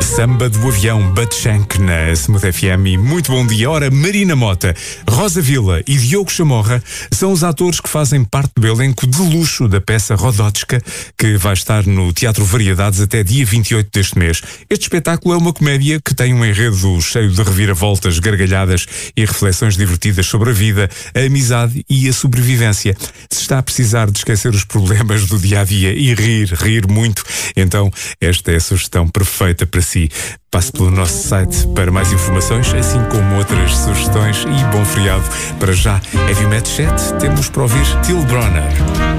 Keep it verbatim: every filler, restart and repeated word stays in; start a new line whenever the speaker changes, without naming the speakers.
Samba do Avião Batshank na Smooth F M. E muito bom dia. Ora, Marina Mota, Rosa Vila e Diogo Chamorra são os atores que fazem parte do elenco de luxo da peça Rodotska, que vai estar no Teatro Variedades até dia vinte e oito deste mês. Este espetáculo é uma comédia que tem um enredo cheio de reviravoltas, gargalhadas e reflexões divertidas sobre a vida, a amizade e a sobrevivência. Se está a precisar de esquecer os problemas do dia-a-dia e rir, rir muito, então esta é a sugestão perfeita para si. Passe pelo nosso site para mais informações, assim como outras sugestões, e bom feriado. Para já, Heavy Match sete, temos para ouvir Till Bronner.